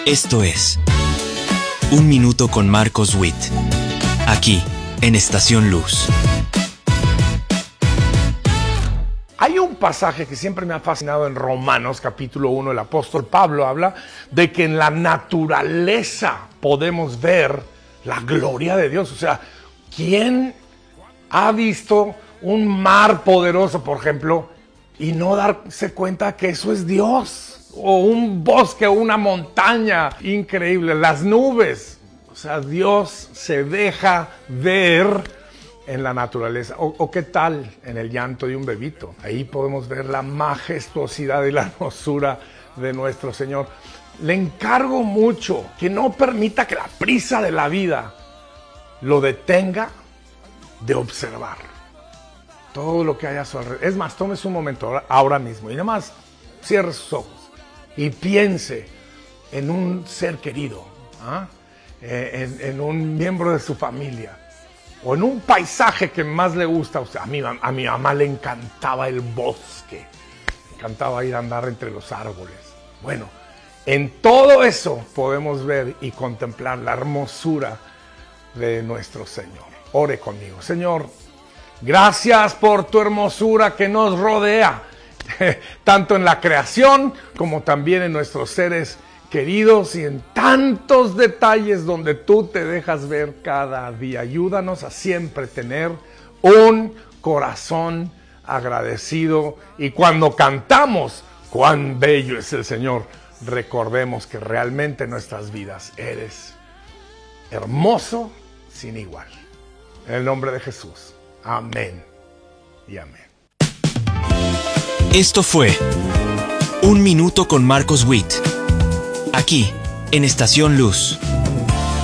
Esto es Un Minuto con Marcos Witt, aquí en Estación Luz. Hay un pasaje que siempre me ha fascinado en Romanos, capítulo 1, el apóstol Pablo habla de que en la naturaleza podemos ver la gloria de Dios. O sea, ¿quién ha visto un mar poderoso, por ejemplo, y no darse cuenta que eso es Dios? O un bosque o una montaña increíble, las nubes. O sea, Dios se deja ver en la naturaleza. O qué tal en el llanto de un bebito. Ahí podemos ver la majestuosidad y la hermosura de nuestro Señor. Le encargo mucho que no permita que la prisa de la vida lo detenga de observar todo lo que hay a su alrededor. Es más, tómese un momento ahora mismo y nada más cierre sus ojos y piense en un ser querido, en un miembro de su familia, o en un paisaje que más le gusta a usted. A mi mamá le encantaba el bosque, le encantaba ir a andar entre los árboles. Bueno, en todo eso podemos ver y contemplar la hermosura de nuestro Señor. Ore conmigo. Señor, gracias por tu hermosura que nos rodea, tanto en la creación como también en nuestros seres queridos y en tantos detalles donde tú te dejas ver cada día. Ayúdanos a siempre tener un corazón agradecido, y cuando cantamos cuán bello es el Señor, recordemos que realmente en nuestras vidas eres hermoso sin igual. En el nombre de Jesús. Amén y amén. Esto fue Un Minuto con Marcos Witt, aquí en Estación Luz.